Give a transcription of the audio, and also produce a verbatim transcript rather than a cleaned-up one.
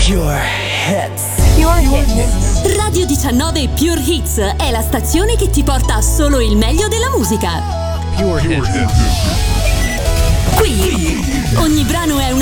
Pure Hits. Pure Hits. Radio diciannove Pure Hits è la stazione che ti porta solo il meglio della musica. Pure Hits. Qui ogni brano è una